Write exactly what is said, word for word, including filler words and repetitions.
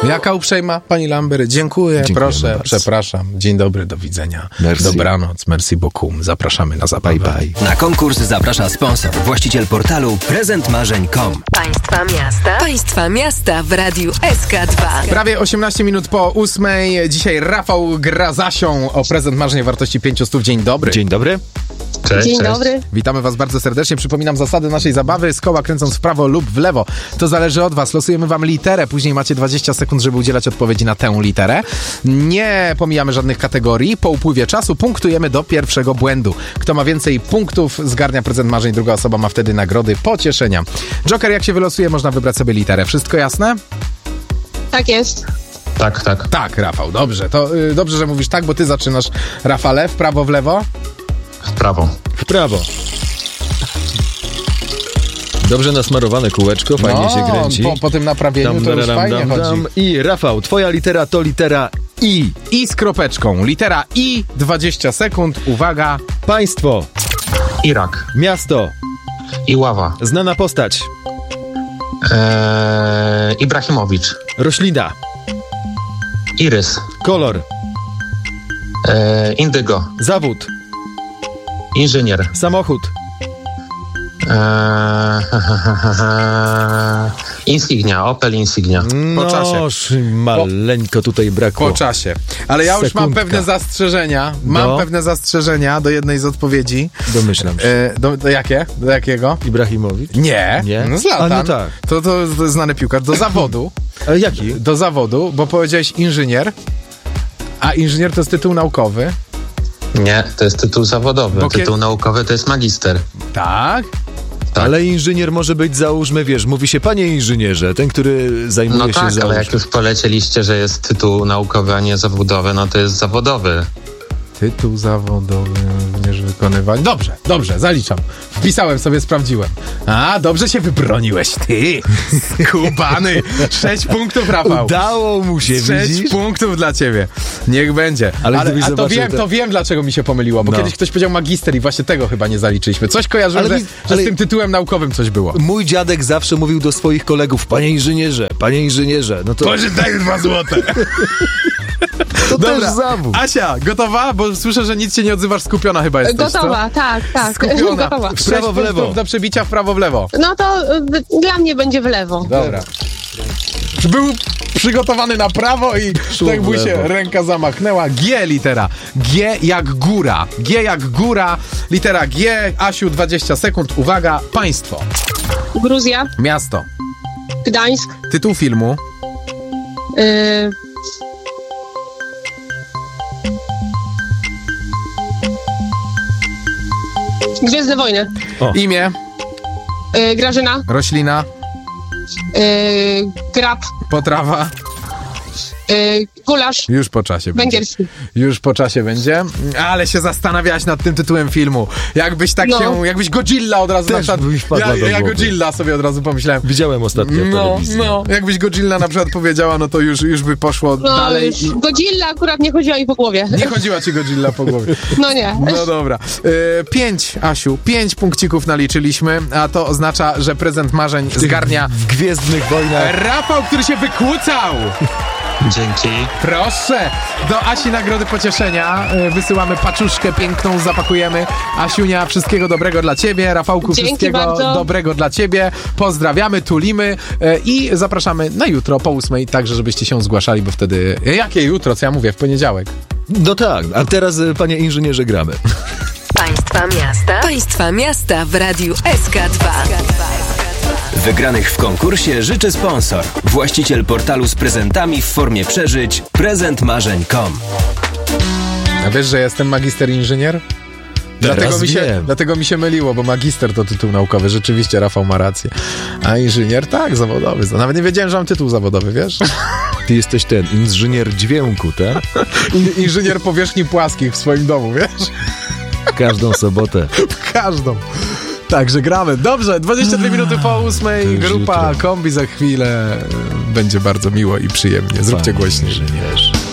Jaka uprzejma pani Lambert. Dziękuję, Dziękujemy proszę, bardzo. przepraszam. Dzień dobry, do widzenia. Merci. Dobranoc, merci beaucoup. Zapraszamy na zabawę. Bye, bye. Na konkurs zaprasza sponsor, właściciel portalu prezent marzeń kropka com. Państwa miasta. Państwa miasta w Radiu S K dwa. Prawie osiemnaście minut po ósmej. Dzisiaj Rafał gra z Asią o prezent marzeń o wartości pięciuset. Dzień dobry. Dzień dobry. Cześć, Dzień cześć. dobry. Witamy was bardzo serdecznie. Przypominam zasady naszej zabawy. Z koła kręcąc w prawo lub w lewo. To zależy od was. Losujemy wam literę. Później macie dwadzieścia sekund, żeby udzielać odpowiedzi na tę literę. Nie pomijamy żadnych kategorii. Po upływie czasu punktujemy do pierwszego błędu. Kto ma więcej punktów, zgarnia prezent marzeń. Druga osoba ma wtedy nagrody pocieszenia. Joker, jak się wylosuje, można wybrać sobie literę. Wszystko jasne? Tak jest. Tak, tak. Tak, Rafał. Dobrze. To y, dobrze, że mówisz tak, bo ty zaczynasz, Rafale. W prawo, w lewo? W prawo. W prawo. Dobrze nasmarowane kółeczko, fajnie no, się kręci. Po, po tym naprawieniu Dam, to już dam, fajnie dam, chodzi. dam. I Rafał, twoja litera to litera I. I z kropeczką. Litera I, dwadzieścia sekund. Uwaga. Państwo, Irak. miasto, Iława. znana postać, Eee, Ibrahimowicz. roślina, Irys. kolor, Eee, Indygo. zawód, Inżynier. samochód, Eee, Insignia. Opel Insignia. Po czasie. Noż, maleńko tutaj brakło. Po czasie. Ale ja już mam Sekundka. pewne zastrzeżenia. Mam No. pewne zastrzeżenia do jednej z odpowiedzi. Domyślam się. E, do, do jakie? Do jakiego? Ibrahimowicz? Nie. Nie? No z latan. A, no tak. To, to, to jest znany piłkarz. Do zawodu. Ale jaki? Do zawodu, bo powiedziałeś inżynier. A inżynier to jest tytuł naukowy. Nie, to jest tytuł zawodowy. Bo kie- Tytuł naukowy to jest magister. Tak. Tak. Ale inżynier może być, załóżmy, wiesz, mówi się panie inżynierze, ten, który zajmuje No się tak, ale załóżmy. jak już polecieliście, że jest tytuł naukowy, a nie zawodowy, no to jest zawodowy. Tytuł zawodowy, również wykonywanie. Dobrze, dobrze, zaliczam. Wpisałem sobie, sprawdziłem. A, dobrze się wybroniłeś, ty. Skubany. Sześć punktów, Rafał. Udało mu się, Sześć widzisz? punktów dla ciebie. Niech będzie. Ale Ale, gdybyś a to zobaczył wiem, te- to wiem, dlaczego mi się pomyliło, bo No. kiedyś ktoś powiedział magister i właśnie tego chyba nie zaliczyliśmy. Coś kojarzyłem, Ale że, mi- że ale- z tym tytułem naukowym coś było. Mój dziadek zawsze mówił do swoich kolegów, panie inżynierze, panie inżynierze, no to, Boże, daj dwa złote. to Dobra. też zawód. Asia, gotowa? Bo słyszę, że nic się nie odzywasz, skupiona chyba jesteś, Gotowa, tak, co? tak. Skupiona. Gotowa. W prawo, w lewo. do przebicia w prawo, w lewo. No to y, dla mnie będzie w lewo. Dobra. Był przygotowany na prawo i Szło tak w mu się lewo. ręka zamachnęła. G litera. G jak góra. G jak góra. Litera G. Asiu, dwadzieścia sekund. Uwaga, państwo. Gruzja, Miasto. Gdańsk, Tytuł filmu. y, Gwiezdne Wojny, Imię. y, Grażyna, Roślina. y, Grab, Potrawa. y, Gulasz, Już po czasie będzie. węgierski. Już po czasie będzie. Ale się zastanawiałaś nad tym tytułem filmu. Jakbyś tak No. się... Jakbyś Godzilla od razu... Też na przykład, mi wpadła ja, do ja głowy. Godzilla sobie od razu pomyślałem. Widziałem ostatnio w No, telewizji. no. Jakbyś Godzilla na przykład powiedziała, no to już, już by poszło No dalej. już I... Godzilla akurat nie chodziła mi po głowie. Nie chodziła ci Godzilla po głowie. No nie. No dobra. E, pięć, Asiu, pięć punkcików naliczyliśmy, a to oznacza, że prezent marzeń zgarnia W Gwiezdnych Wojnach. Rafał, który się wykłócał. Dzięki. Proszę. Do Asi nagrody pocieszenia e, wysyłamy paczuszkę piękną, zapakujemy. Asiunia, wszystkiego dobrego dla ciebie. Rafałku, Dzięki wszystkiego bardzo. dobrego dla ciebie. Pozdrawiamy, tulimy e, i zapraszamy na jutro po ósmej, także żebyście się zgłaszali, bo wtedy... E, jakie jutro? Co ja mówię? W poniedziałek. No tak, a teraz, y, panie inżynierze, gramy. Państwa miasta. Państwa miasta w Radiu S K dwa. Wygranych w konkursie życzy sponsor, właściciel portalu z prezentami w formie przeżyć prezent marzeń kropka com. A wiesz, że jestem magister inżynier? Teraz Dlatego mi, się, wiem. dlatego mi się myliło, bo magister to tytuł naukowy. Rzeczywiście Rafał ma rację. A inżynier tak, zawodowy. Nawet nie wiedziałem, że mam tytuł zawodowy, wiesz? Ty jesteś ten inżynier dźwięku, tak? In, inżynier powierzchni płaskich w swoim domu, wiesz? Każdą sobotę. Każdą. Także gramy. Dobrze, dwadzieścia dwie minuty po ósmej. To już Grupa jutro. Kombi za chwilę. Będzie bardzo miło i przyjemnie. Zróbcie Panie głośniej. inżynierze.